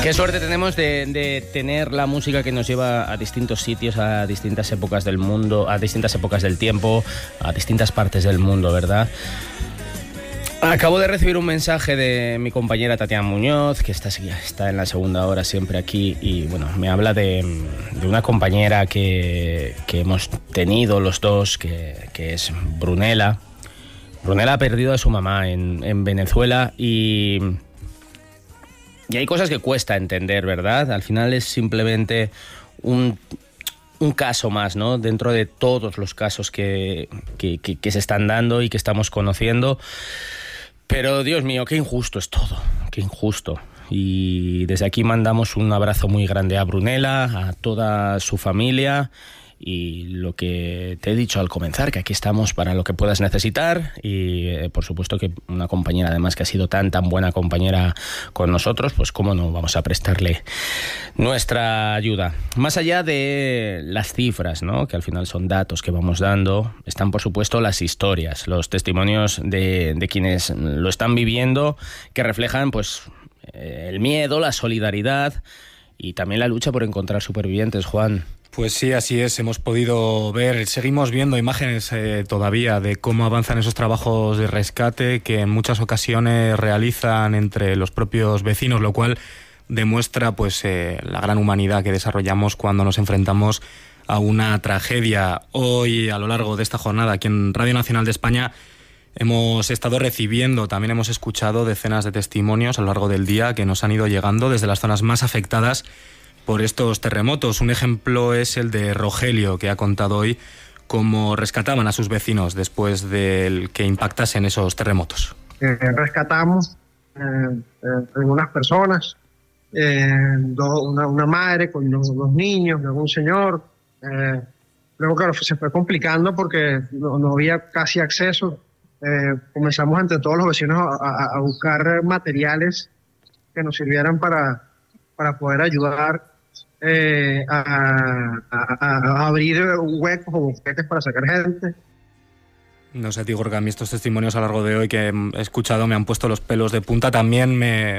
Qué suerte tenemos de tener la música que nos lleva a distintos sitios, a distintas épocas del mundo, a distintas épocas del tiempo, a distintas partes del mundo, ¿verdad? Acabo de recibir un mensaje de mi compañera Tatiana Muñoz, que está en la segunda hora siempre aquí, y bueno, me habla de una compañera que hemos tenido los dos, que es Brunella. Brunella ha perdido a su mamá en Venezuela y hay cosas que cuesta entender, ¿verdad? Al final es simplemente un caso más, ¿no? Dentro de todos los casos que se están dando y que estamos conociendo. Pero, Dios mío, qué injusto es todo, qué injusto. Y desde aquí mandamos un abrazo muy grande a Brunella, a toda su familia. Y lo que te he dicho al comenzar, que aquí estamos para lo que puedas necesitar y por supuesto que una compañera además que ha sido tan buena compañera con nosotros, pues cómo no vamos a prestarle nuestra ayuda. Más allá de las cifras, ¿no?, que al final son datos que vamos dando, están por supuesto las historias, los testimonios de quienes lo están viviendo, que reflejan pues el miedo, la solidaridad y también la lucha por encontrar supervivientes, Juan. Pues sí, así es. Hemos podido ver, seguimos viendo imágenes todavía de cómo avanzan esos trabajos de rescate que en muchas ocasiones realizan entre los propios vecinos, lo cual demuestra pues la gran humanidad que desarrollamos cuando nos enfrentamos a una tragedia. Hoy, a lo largo de esta jornada, aquí en Radio Nacional de España, hemos estado recibiendo, también hemos escuchado decenas de testimonios a lo largo del día que nos han ido llegando desde las zonas más afectadas por estos terremotos. Un ejemplo es el de Rogelio, que ha contado hoy cómo rescataban a sus vecinos después de que impactasen esos terremotos. Rescatamos algunas personas, una madre con dos niños, un señor. Luego, claro, se fue complicando porque no había casi acceso. Comenzamos entre todos los vecinos a buscar materiales que nos sirvieran para poder ayudar a abrir huecos o boquetes para sacar gente. No sé, Tigor, que a mí estos testimonios a lo largo de hoy que he escuchado me han puesto los pelos de punta. También me